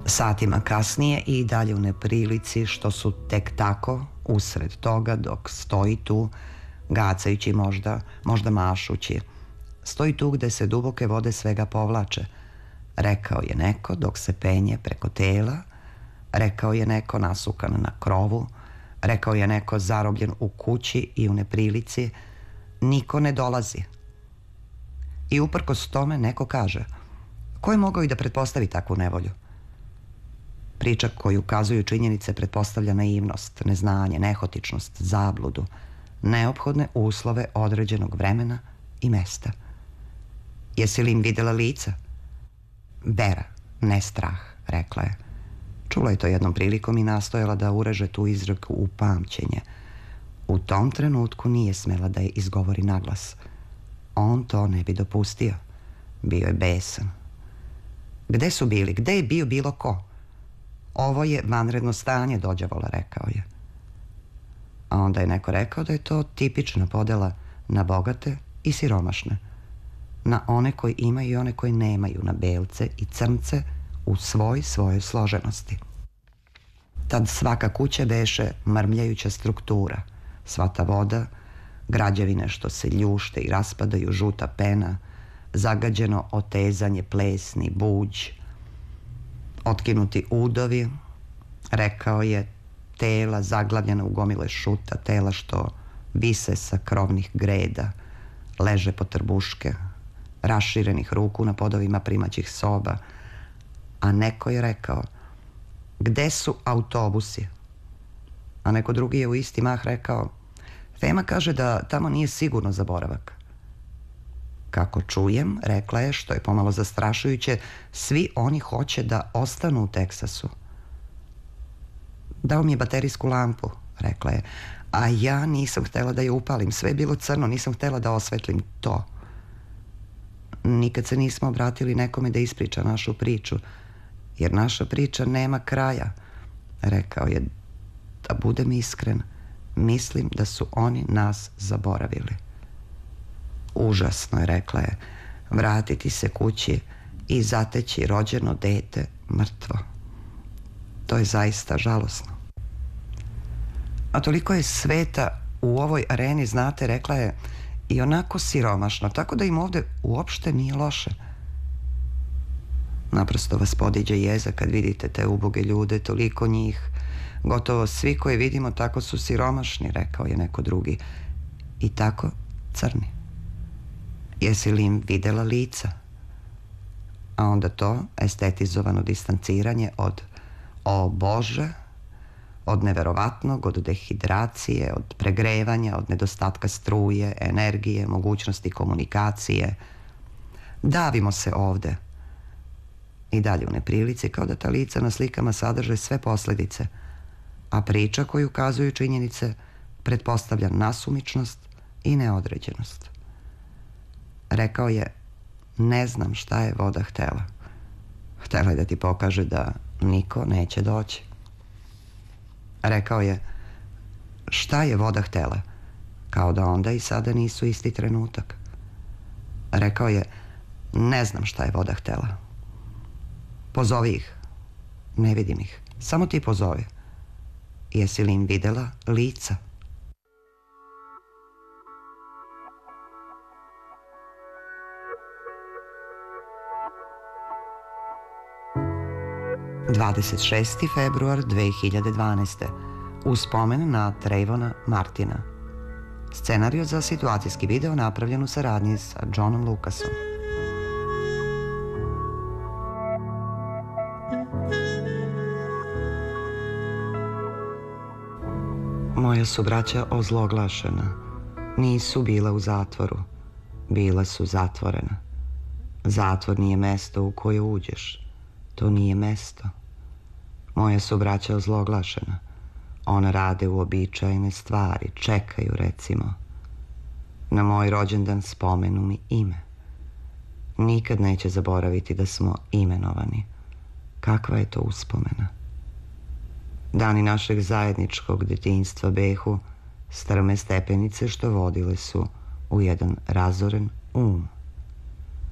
Satima kasnije i dalje u neprilici što su tek tako usred toga dok stoji tu, gacajući možda mašući. Stoji tu gde se duboke vode svega povlače. Rekao je neko dok se penje preko tela, rekao je neko nasukan na krovu, rekao je neko zarobljen u kući i u neprilici. Niko ne dolazi. I uprkos tome neko kaže: ko je mogao i da pretpostavi takvu nevolju? Priča koju ukazuju činjenice pretpostavlja naivnost, neznanje, nehotičnost, zabludu, neophodne uslove određenog vremena i mesta. Jesi li im videla lica? Vera, ne strah, rekla je. Čula je to jednom prilikom i nastojala da ureže tu izreku u pamćenje. U tom trenutku nije smela da je izgovori naglas. On to ne bi dopustio. Bio je besan. Gde su bili? Gde je bio bilo ko? Ovo je vanredno stanje, dođavola, rekao je. A onda je neko rekao da je to tipična podela na bogate i siromašne, na one koji imaju i one koji nemaju, na belce i crnce u svojoj složenosti. Tad svaka kuća beše mrmljajuća struktura, sva ta voda, građevine što se ljušte i raspadaju, žuta pena, zagađeno otezanje, plesni, buđ, otkinuti udovi, rekao je, tela zaglavljena u gomile šuta, tela što vise sa krovnih greda, leže po trbuške, raširenih ruku na podovima primaćih soba. A neko je rekao: gde su autobusi? A neko drugi je u isti mah rekao: Fema kaže da tamo nije sigurno za boravak. Kako čujem, rekla je, što je pomalo zastrašujuće, svi oni hoće da ostanu u Teksasu. Dao mi je baterijsku lampu, rekla je, a ja nisam htela da je upalim. Sve je bilo crno, nisam htela da osvetlim to. Nikad se nismo obratili nekome da ispriča našu priču, jer naša priča nema kraja, rekao je. Da budem iskren, mislim da su oni nas zaboravili. Užasno je, rekla je, vratiti se kući i zateći rođeno dete mrtvo. To je zaista žalosno. A toliko je sveta u ovoj areni, znate, rekla je, i onako siromašno, tako da im ovde uopšte nije loše. Naprosto vas podiđe jeza kad vidite te uboge ljude, toliko njih. Gotovo svi koje vidimo tako su siromašni, rekao je neko drugi. I tako crni. Jesi li im videla lica? A onda to estetizovano distanciranje od o Bože, od neverovatnog, od dehidracije, od pregrevanja, od nedostatka struje, energije, mogućnosti komunikacije. Davimo se ovde. I dalje u neprilici, kao da ta lica na slikama sadrže sve posledice, a priča koju ukazuju činjenice pretpostavlja nasumičnost i neodređenost. Rekao je: ne znam šta je voda htela. Htela je da ti pokaže da niko neće doći. Rekao je: šta je voda htela? Kao da onda i sada nisu isti trenutak. Rekao je: ne znam šta je voda htela. Pozovi ih. Ne vidim ih. Samo ti pozovi. Jesi li im videla lica? ...26. februar 2012. U spomen na Trayvona Martina. Scenario za situacijski video napravljen u saradnji sa Johnom Lucasom. Moja su braća ozloglašena. Nisu bila u zatvoru. Bila su zatvorena. Zatvor nije mesto u koje uđeš. To nije mesto. Moja su braća ozloglašena. Ona rade uobičajene stvari. Čekaju, recimo. Na moj rođendan spomenu mi ime. Nikad neće zaboraviti da smo imenovani. Kakva je to uspomena? Dani našeg zajedničkog detinjstva behu strme stepenice što vodile su u jedan razoren um.